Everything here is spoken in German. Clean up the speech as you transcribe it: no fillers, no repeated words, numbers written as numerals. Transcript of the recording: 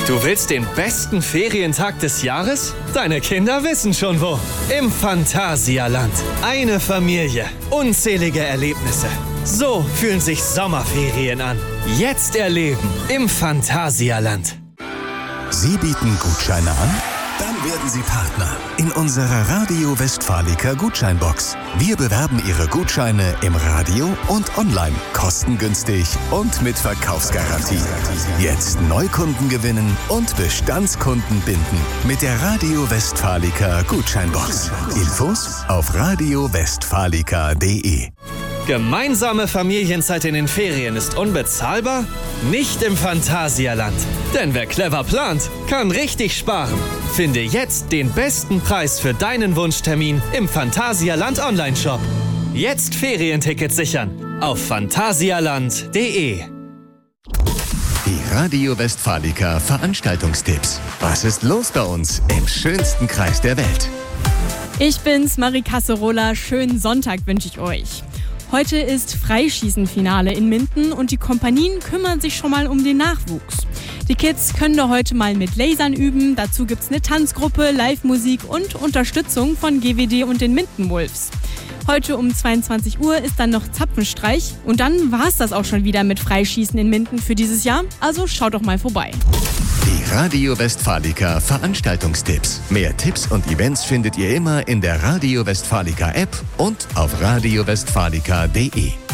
Du willst den besten Ferientag des Jahres? Deine Kinder wissen schon wo. Im Phantasialand. Eine Familie. Unzählige Erlebnisse. So fühlen sich Sommerferien an. Jetzt erleben im Phantasialand. Sie bieten Gutscheine an? Dann werden Sie Partner in unserer Radio Westfalica Gutscheinbox. Wir bewerben Ihre Gutscheine im Radio und online, kostengünstig und mit Verkaufsgarantie. Jetzt Neukunden gewinnen und Bestandskunden binden mit der Radio Westfalica Gutscheinbox. Infos auf radiowestfalica.de. Gemeinsame Familienzeit in den Ferien ist unbezahlbar? Nicht im Phantasialand. Denn wer clever plant, kann richtig sparen. Finde jetzt den besten Preis für deinen Wunschtermin im Phantasialand Online-Shop. Jetzt Ferientickets sichern auf phantasialand.de. Die Radio Westfalica Veranstaltungstipps. Was ist los bei uns im schönsten Kreis der Welt? Ich bin's, Marie Casserola. Schönen Sonntag wünsche ich euch. Heute ist Freischießenfinale in Minden und die Kompanien kümmern sich schon mal um den Nachwuchs. Die Kids können da heute mal mit Lasern üben, dazu gibt's eine Tanzgruppe, Live-Musik und Unterstützung von GWD und den Minden-Wolves. Heute um 22 Uhr ist dann noch Zapfenstreich und dann war's das auch schon wieder mit Freischießen in Minden für dieses Jahr, also schaut doch mal vorbei. Die Radio Westfalica Veranstaltungstipps. Mehr Tipps und Events findet ihr immer in der Radio Westfalica App und auf radiowestfalica.de.